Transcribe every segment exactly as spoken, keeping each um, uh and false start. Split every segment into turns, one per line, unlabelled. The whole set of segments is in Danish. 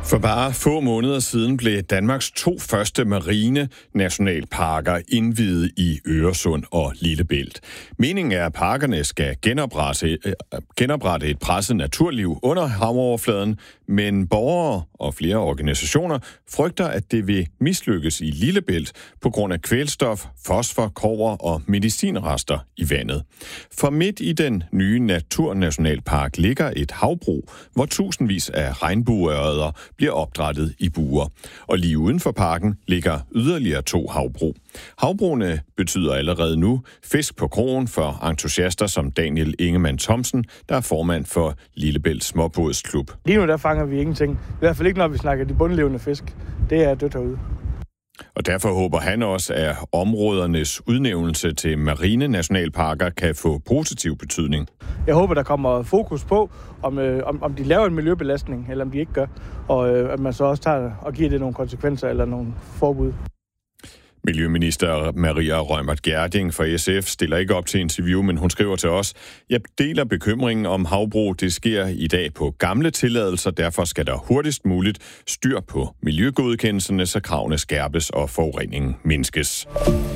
For bare få måneder siden blev Danmarks to første marine nationalparker indviet i Øresund og Lillebælt. Meningen er, at parkerne skal genoprette, genoprette et presset naturliv under havoverfladen, men borgere og flere organisationer frygter, at det vil mislykkes i Lillebælt på grund af kvælstof, fosfor, kobber og medicinrester i vandet. For midt i den nye naturnationalpark ligger et havbrug, hvor tusindvis af regnbueørreder bliver opdrættet i buer. Og lige uden for parken ligger yderligere to havbrug. Havbrugene betyder allerede nu fisk på krogen for entusiaster som Daniel Ingemann Thomsen, der er formand for Lillebælt Småbådsklub.
Lige nu der fanger vi ingenting. I hvert fald ikke, når vi snakker de bundlevende fisk. Det er dødt herude.
Og derfor håber han også, at områdernes udnævnelse til marine nationalparker kan få positiv betydning.
Jeg håber, der kommer fokus på, om, øh, om, om de laver en miljøbelastning, eller om de ikke gør, og øh, at man så også tager og giver det nogle konsekvenser eller nogle forbud.
Miljøminister Maria Reumert Gjerding fra S F stiller ikke op til interview, men hun skriver til os: Jeg deler bekymringen om havbrug. Det sker i dag på gamle tilladelser, derfor skal der hurtigst muligt styr på miljøgodkendelserne, så kravene skærpes og forureningen mindskes.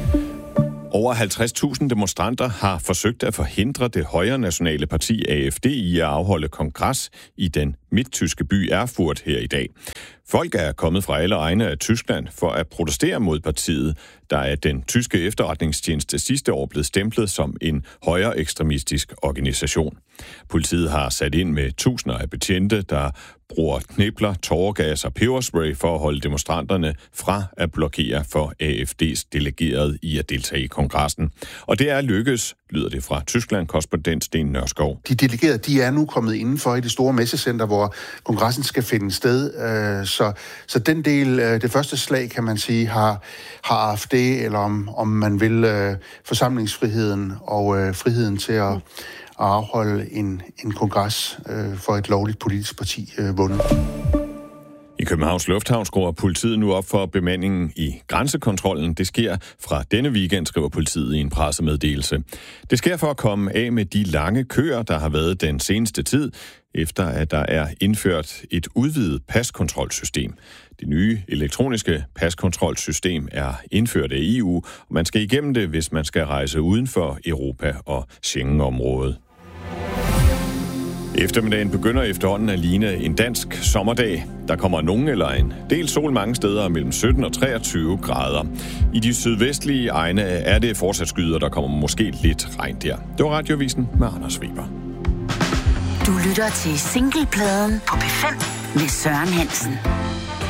Over halvtreds tusind demonstranter har forsøgt at forhindre det højre nationale parti A F D i at afholde kongres i den midttyske by Erfurt her i dag. Folk er kommet fra alle egne af Tyskland for at protestere mod partiet, der af den tyske efterretningstjeneste sidste år blev stemplet som en højre ekstremistisk organisation. Politiet har sat ind med tusinder af betjente, der bruger knipler, tåregas og peberspray for at holde demonstranterne fra at blokere for A F D's delegerede i at deltage i kongressen. Og det er lykkes, lyder det fra Tyskland-korrespondent Sten Nørskov.
De delegerede, de er nu kommet indenfor i det store messecenter, hvor kongressen skal finde sted. Så, så den del, det første slag, kan man sige, har, har A F D, eller om, om man vil, forsamlingsfriheden og friheden til at at afholde en, en kongres øh, for et lovligt politisk parti øh, vundet.
I Københavns Lufthavn skruer politiet nu op for bemandingen i grænsekontrollen. Det sker fra denne weekend, skriver politiet i en pressemeddelelse. Det sker for at komme af med de lange køer, der har været den seneste tid, efter at der er indført et udvidet paskontrolsystem. Det nye elektroniske paskontrolsystem er indført af E U, og man skal igennem det, hvis man skal rejse uden for Europa og Schengen-området. Eftermiddagen begynder efterhånden at ligne en dansk sommerdag. Der kommer nogen eller en del sol mange steder mellem sytten og treogtyve grader. I de sydvestlige egne er det fortsat skyder, der kommer måske lidt regn der. Det var Radioavisen med Anders Weber.
Du lytter til Singlepladen på P fem med Søren Hansen.